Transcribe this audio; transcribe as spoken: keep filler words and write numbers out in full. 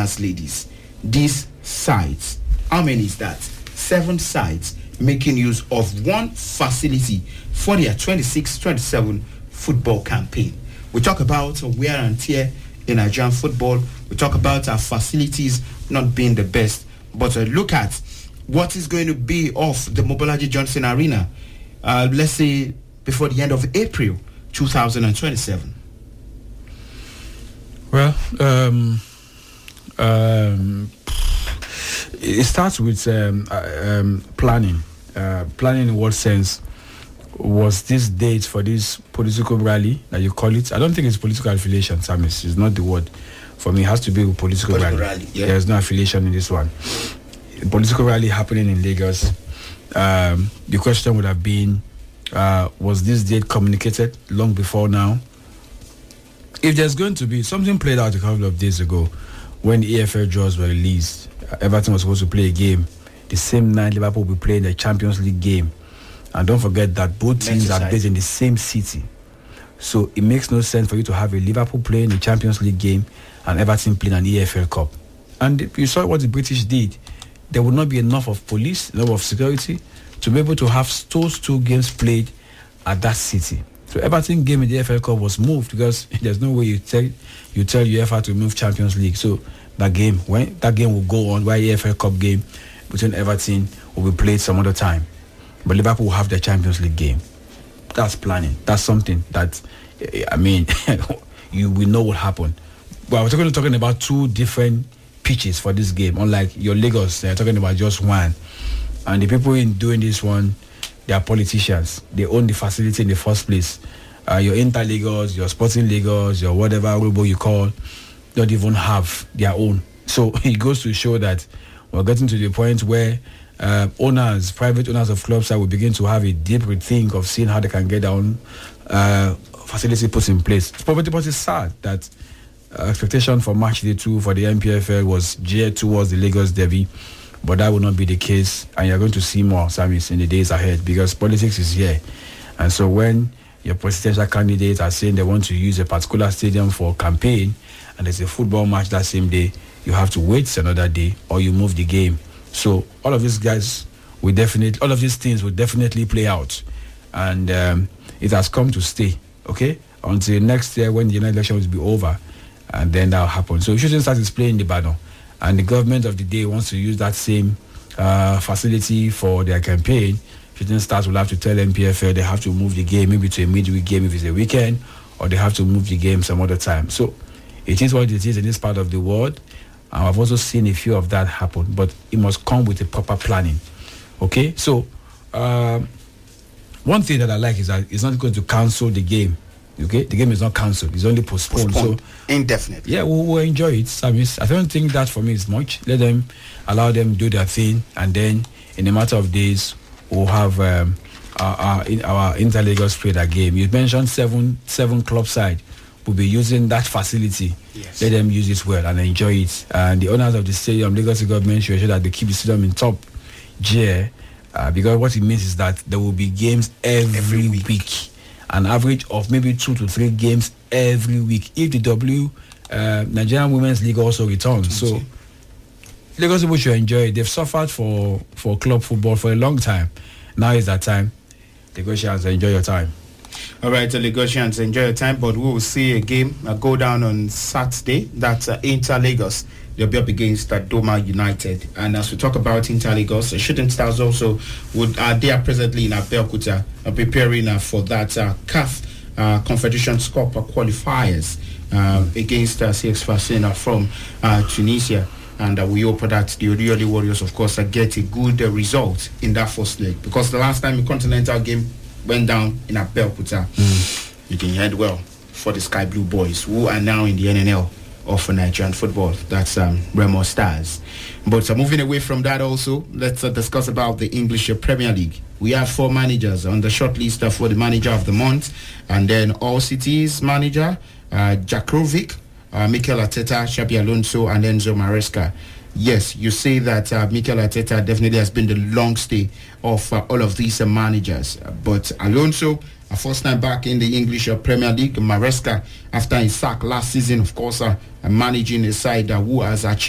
Gunners ladies. These sides, how many is that? Seven sides making use of one facility for their twenty-six twenty-seven football campaign. We talk about wear and tear in Nigerian football. We talk about our facilities not being the best. But uh, look at what is going to be of the Mobolaji Johnson Arena, uh, let's say before the end of April two thousand twenty-seven. Well, um, um, it starts with um, uh, um, planning. Uh, planning in what sense? Was this date for this political rally that you call it? I don't think it's political affiliation, Samis. It's not the word. For me, it has to be a political, political rally. rally yeah. There's no affiliation in this one. A political rally happening in Lagos. Um, the question would have been, uh, was this date communicated long before now? If there's going to be, something played out a couple of days ago when the A F L draws were released. Uh, Everton was supposed to play a game. The same night, Liverpool will be playing the Champions League game. And don't forget that both teams are based in the same city. So it makes no sense for you to have a Liverpool playing the Champions League game and Everton playing an E F L Cup. And you saw what the British did. There would not be enough of police, enough of security to be able to have those two games played at that city. So Everton game in the E F L Cup was moved because there's no way you tell you tell UEFA to move Champions League. So that game, when that game will go on, while the E F L Cup game between Everton will be played some other time. But Liverpool will have their Champions League game. That's planning. That's something that, I mean, you will know what happened. Well, we're talking, talking about two different pitches for this game. Unlike your Lagos, they're talking about just one. And the people in doing this one, they are politicians. They own the facility in the first place. Uh, your Inter Lagos, your Sporting Lagos, your whatever robo you call, don't even have their own. So it goes to show that we're getting to the point where uh, owners, private owners of clubs, that will begin to have a deep rethink of seeing how they can get their own uh, facility put in place. It's probably but it's sad that uh, expectation for match day two for the M P F L was geared towards the Lagos Derby, but that will not be the case, and you're going to see more, Samis, in the days ahead, because politics is here. And so when your presidential candidates are saying they want to use a particular stadium for campaign, and there's a football match that same day, you have to wait another day, or you move the game. So all of these guys will definitely, all of these things will definitely play out, and um, it has come to stay. Okay, until next year when the general election will be over, and then that'll happen. So Shooting Stars is playing the battle, and the government of the day wants to use that same uh, facility for their campaign. Shooting Stars will have to tell M P F L they have to move the game maybe to a midweek game if it's a weekend, or they have to move the game some other time. So it is what it is in this part of the world. And I've also seen a few of that happen, but it must come with a proper planning. Okay, so um, one thing that I like is that it's not going to cancel the game. Okay, the game is not cancelled; it's only postponed. postponed. So indefinitely. Yeah, we'll, we'll enjoy it. So I, mean, I don't think that for me is much. Let them allow them do their thing, and then in a matter of days, we'll have um, our our, our Inter Lagos play that game. You mentioned seven seven club side will be using that facility. Yes. Let them use it well and enjoy it. And the owners of the stadium, Lagos government, should ensure that they keep the stadium in top gear, uh, because what it means is that there will be games every, every week. week, an average of maybe two to three games every week. If the W uh, Nigerian Women's League also returns, so Lagos people should enjoy it. They've suffered for for club football for a long time. Now is that time. Lagosians, enjoy your time. All right, the Lagosians, enjoy your time, but we will see a game uh, go down on Saturday. That's uh, Inter Lagos. They'll be up against uh, Doma United. And as we talk about Inter Lagos, uh, Shooting Stars also would uh, they are presently in Abeokuta uh, preparing uh, for that uh, C A F uh, Confederation Cup uh, qualifiers uh, against uh, C X Fasina from uh, Tunisia. And uh, we hope that the Orioli Warriors, of course, uh, get a good uh, result in that first leg, because the last time the Continental game went down in Abeokuta, mm. it didn't end well for the Sky Blue Boys, who are now in the N N L of Nigerian football. That's um, Remo Stars. But uh, moving away from that also, let's uh, discuss about the English uh, Premier League. We have four managers on the short list uh, for the manager of the month, and then All Cities manager, uh, Jakrovic, uh, Mikel Arteta, Xabi Alonso, and Enzo Maresca. Yes, you say that uh, Mikel Arteta definitely has been the long stay of uh, all of these uh, managers. Uh, but Alonso, a first time back in the English uh, Premier League. Maresca, after his sack last season, of course, uh, managing a side uh, who has achieved